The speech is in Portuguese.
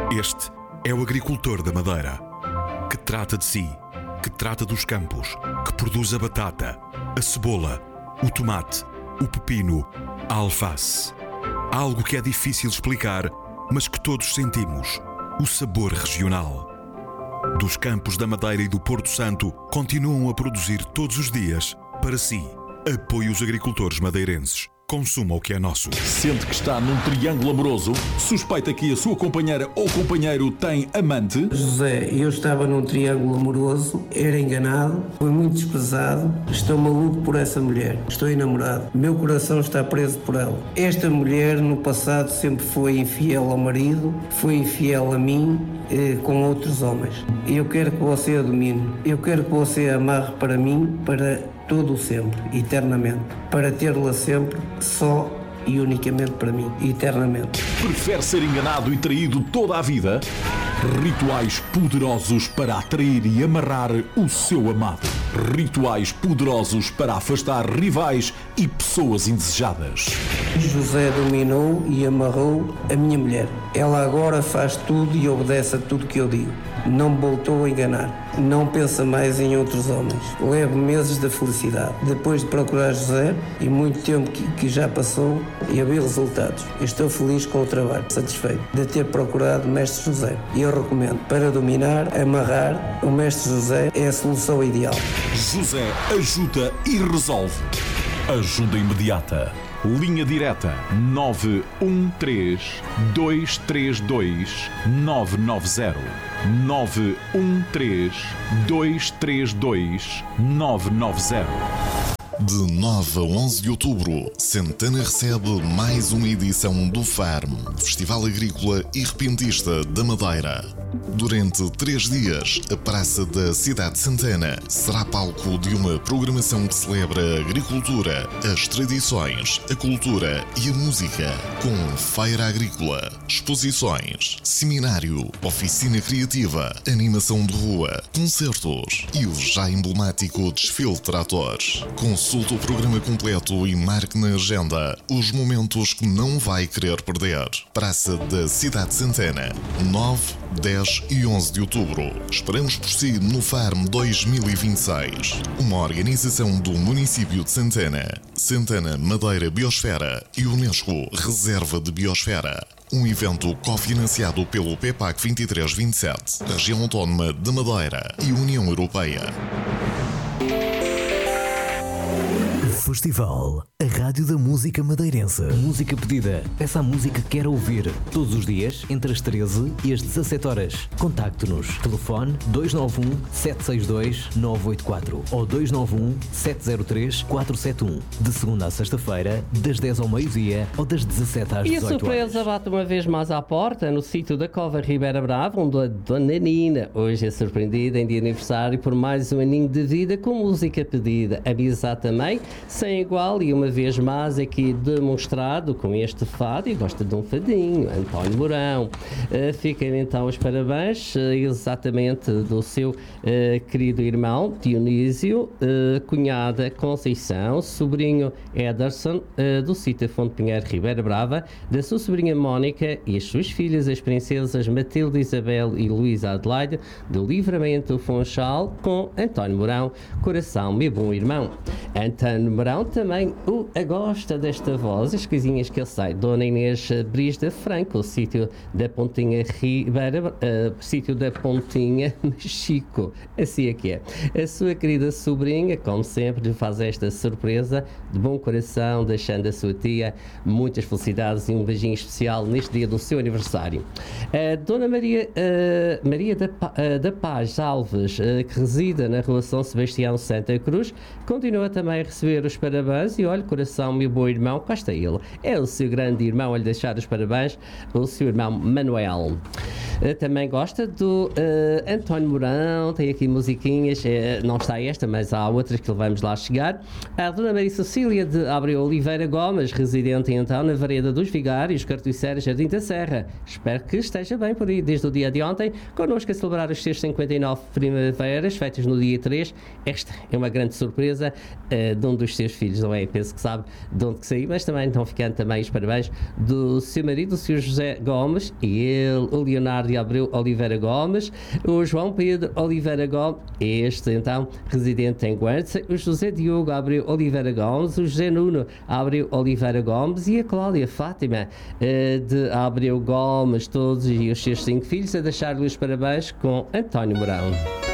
Este é o agricultor da Madeira, que trata de si, que trata dos campos, que produz a batata, a cebola, o tomate, o pepino, a alface. Algo que é difícil explicar, mas que todos sentimos: o sabor regional. Dos campos da Madeira e do Porto Santo, continuam a produzir todos os dias para si. Apoie os agricultores madeirenses. Consuma o que é nosso. Sente que está num triângulo amoroso? Suspeita que a sua companheira ou companheiro tem amante? José, eu estava num triângulo amoroso, era enganado, fui muito desprezado, estou maluco por essa mulher, estou enamorado, meu coração está preso por ela. Esta mulher no passado sempre foi infiel ao marido, foi infiel a mim, com outros homens. Eu quero que você a domine, eu quero que você a amarre para mim, para todo o sempre, eternamente, para tê-la sempre, só e unicamente para mim, eternamente. Prefere ser enganado e traído toda a vida? Rituais poderosos para atrair e amarrar o seu amado. Rituais poderosos para afastar rivais e pessoas indesejadas. José dominou e amarrou a minha mulher. Ela agora faz tudo e obedece a tudo que eu digo. Não me voltou a enganar. Não pensa mais em outros homens. Levo meses de felicidade. Depois de procurar José, e muito tempo que já passou, e haver resultados. Estou feliz com o trabalho, satisfeito de ter procurado o Mestre José. E eu recomendo, para dominar, amarrar, o Mestre José é a solução ideal. José ajuda e resolve. Ajuda imediata. Linha direta 913 232 990. 913 232 990. De 9 a 11 de outubro, Santana recebe mais uma edição do FARM, Festival Agrícola e Repentista da Madeira. Durante 3 dias, a Praça da Cidade de Santana será palco de uma programação que celebra a agricultura, as tradições, a cultura e a música, com feira agrícola, exposições, seminário, oficina criativa, animação de rua, concertos e o já emblemático desfile de tratores. Consulte o programa completo e marque na agenda os momentos que não vai querer perder. Praça da Cidade de Santana, 9, 10 e 11 de outubro. Esperamos por si no FARM 2026. Uma organização do município de Santana, Santana Madeira Biosfera e Unesco Reserva de Biosfera. Um evento cofinanciado pelo PEPAC 2327, Região Autónoma de Madeira e União Europeia. Festival, a rádio da música madeirense. Música pedida. Peça a música que quer ouvir. Todos os dias, entre as 13 e as 17 horas. Contacte-nos. Telefone 291-762-984 ou 291-703-471. De segunda a sexta-feira, das 10 ao meio-dia ou das 17 às 18 horas. E a surpresa bate uma vez mais à porta, no sítio da Cova Ribeira Brava, onde a Dona Nina hoje é surpreendida em dia de aniversário por mais um aninho de vida com música pedida. Amizade também, sem igual, e uma vez mais aqui demonstrado com este fado, e gosta de um fadinho, António Mourão. Fiquem então os parabéns, exatamente do seu querido irmão Dionísio, cunhada Conceição, sobrinho Ederson, do sítio Fonte Pinheiro Ribeira Brava, da sua sobrinha Mónica e as suas filhas, as princesas Matilde, Isabel e Luísa Adelaide, do Livramento Funchal, com António Mourão, coração meu bom irmão. António Mourão também gosta desta voz, as coisinhas que ele sai. Dona Inês Brisda Franco, o sítio da Pontinha Ribeira, sítio da Pontinha Chico, assim é que é. A sua querida sobrinha, como sempre, lhe faz esta surpresa de bom coração, deixando a sua tia muitas felicidades e um beijinho especial neste dia do seu aniversário. A Dona Maria da Paz Alves, que reside na Rua São Sebastião Santa Cruz, continua também a receber os parabéns, e olha, coração, meu bom irmão, cá está ele. É o seu grande irmão a lhe deixar os parabéns, o seu irmão Manuel. Também gosta do António Mourão, tem aqui musiquinhas, não está esta, mas há outras que vamos lá chegar. A Dona Maria Cecília de Abreu Oliveira Gomes, residente então na Vareda dos Vigários, Cartuceira, Jardim da Serra. Espero que esteja bem por aí, desde o dia de ontem, connosco a celebrar os seus 59 primaveras, feitas no dia 3. Esta é uma grande surpresa de um dos seus 3 filhos, não é? Penso que sabe de onde que saiu, mas também estão ficando também os parabéns do seu marido, o Sr. José Gomes, e ele, o Leonardo de Abreu Oliveira Gomes, o João Pedro Oliveira Gomes, este então residente em Guernsey, o José Diogo Abreu Oliveira Gomes, o José Nuno Abreu Oliveira Gomes e a Cláudia Fátima de Abreu Gomes, todos e os seus 5 filhos, a deixar-lhe os parabéns com António Mourão.